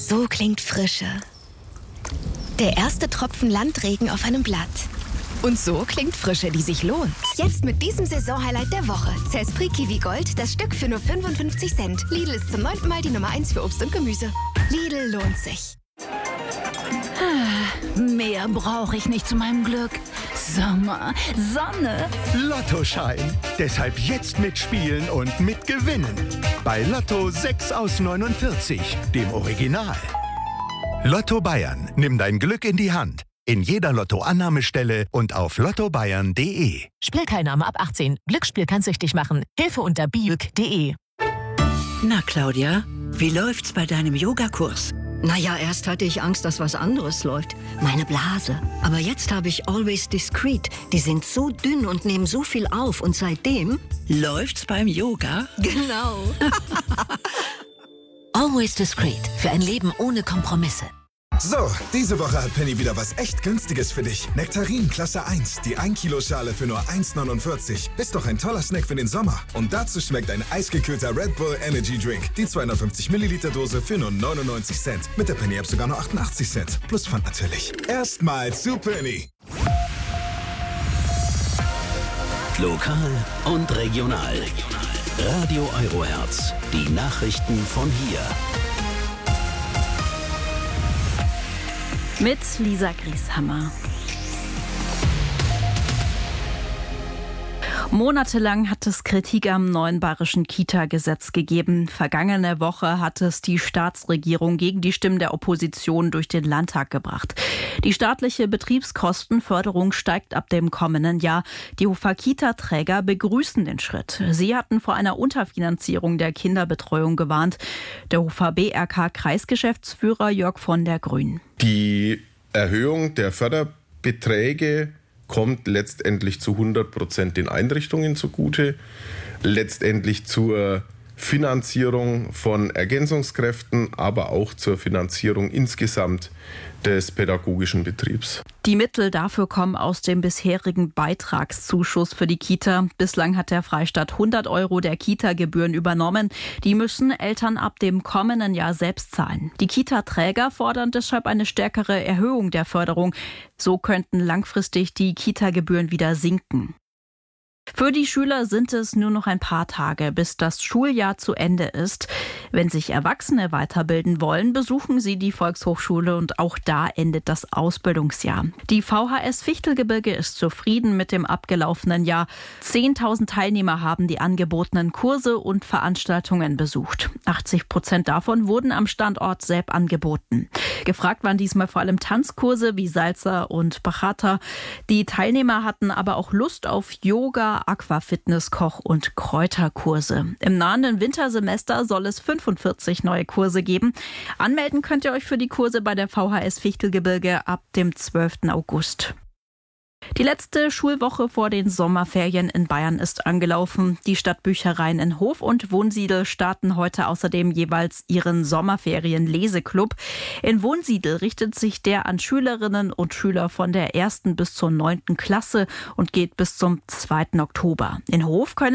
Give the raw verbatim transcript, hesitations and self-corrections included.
So klingt Frische. Der erste Tropfen Landregen auf einem Blatt. Und so klingt Frische, die sich lohnt. Jetzt mit diesem Saisonhighlight der Woche. Zespri Kiwi Gold, das Stück für nur fünfundfünfzig Cent. Lidl ist zum neunten Mal die Nummer eins für Obst und Gemüse. Lidl lohnt sich. Mehr brauche ich nicht zu meinem Glück. Sommer, Sonne. Lottoschein. Deshalb jetzt mitspielen und mitgewinnen. Bei Lotto sechs aus neunundvierzig, dem Original. Lotto Bayern. Nimm dein Glück in die Hand. In jeder Lottoannahmestelle und auf lotto bayern punkt de. Spielteilnahme ab achtzehn. Glücksspiel kann süchtig machen. Hilfe unter biuk punkt de. Na, Claudia, wie läuft's bei deinem Yogakurs? Naja, erst hatte ich Angst, dass was anderes läuft. Meine Blase. Aber jetzt habe ich Always Discreet. Die sind so dünn und nehmen so viel auf. Und seitdem... Läuft's beim Yoga? Genau. Always Discreet. Für ein Leben ohne Kompromisse. So, diese Woche hat Penny wieder was echt Günstiges für dich. Nektarin Klasse eins, die ein Kilo Schale für nur eins neunundvierzig. Ist doch ein toller Snack für den Sommer. Und dazu schmeckt ein eisgekühlter Red Bull Energy Drink. Die zweihundertfünfzig Milliliter Dose für nur neunundneunzig Cent. Mit der Penny App sogar nur achtundachtzig Cent. Plus Pfand natürlich. Erstmal zu Penny. Lokal und regional. Radio Eurohertz. Die Nachrichten von hier. Mit Lisa Grieshammer. Monatelang hat es Kritik am neuen bayerischen Kita-Gesetz gegeben. Vergangene Woche hat es die Staatsregierung gegen die Stimmen der Opposition durch den Landtag gebracht. Die staatliche Betriebskostenförderung steigt ab dem kommenden Jahr. Die Hofer Kita-Träger begrüßen den Schritt. Sie hatten vor einer Unterfinanzierung der Kinderbetreuung gewarnt. Der Hofer B R K-Kreisgeschäftsführer Jörg von der Grün. Die Erhöhung der Förderbeträge kommt letztendlich zu hundert Prozent den Einrichtungen zugute, letztendlich zur Finanzierung von Ergänzungskräften, aber auch zur Finanzierung insgesamt des pädagogischen Betriebs. Die Mittel dafür kommen aus dem bisherigen Beitragszuschuss für die Kita. Bislang hat der Freistaat hundert Euro der Kita-Gebühren übernommen. Die müssen Eltern ab dem kommenden Jahr selbst zahlen. Die Kita-Träger fordern deshalb eine stärkere Erhöhung der Förderung. So könnten langfristig die Kita-Gebühren wieder sinken. Für die Schüler sind es nur noch ein paar Tage, bis das Schuljahr zu Ende ist. Wenn sich Erwachsene weiterbilden wollen, besuchen sie die Volkshochschule und auch da endet das Ausbildungsjahr. Die V H S Fichtelgebirge ist zufrieden mit dem abgelaufenen Jahr. zehntausend Teilnehmer haben die angebotenen Kurse und Veranstaltungen besucht. achtzig Prozent davon wurden am Standort Selb angeboten. Gefragt waren diesmal vor allem Tanzkurse wie Salsa und Bachata. Die Teilnehmer hatten aber auch Lust auf Yoga, Aquafitness, Koch- und Kräuterkurse. Im nahenden Wintersemester soll es fünfundvierzig neue Kurse geben. Anmelden könnt ihr euch für die Kurse bei der V H S Fichtelgebirge ab dem zwölften August. Die letzte Schulwoche vor den Sommerferien in Bayern ist angelaufen. Die Stadtbüchereien in Hof und Wunsiedel starten heute außerdem jeweils ihren Sommerferien-Leseklub. In Wunsiedel richtet sich der an Schülerinnen und Schüler von der ersten bis zur neunten Klasse und geht bis zum zweiten Oktober. In Hof können